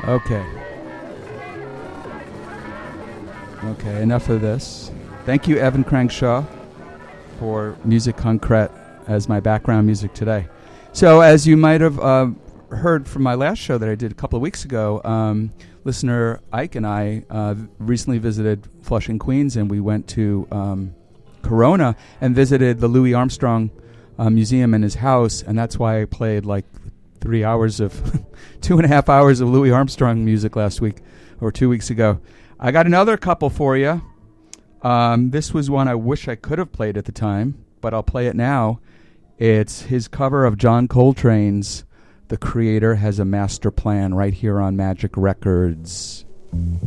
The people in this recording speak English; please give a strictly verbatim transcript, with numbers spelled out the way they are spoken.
Okay. Okay, enough of this. Thank you, Evan Crankshaw, for Music Concrete as my background music today. So, as you might have uh, heard from my last show that I did a couple of weeks ago, um, listener Ike and I uh, recently visited Flushing, Queens, and we went to um, Corona and visited the Louis Armstrong uh, Museum in his house, and that's why I played like three hours of, two and a half hours of Louis Armstrong music last week, or two weeks ago. I got another couple for you. Um, this was one I wish I could have played at the time, but I'll play it now. It's his cover of John Coltrane's The Creator Has a Master Plan right here on Magic Records.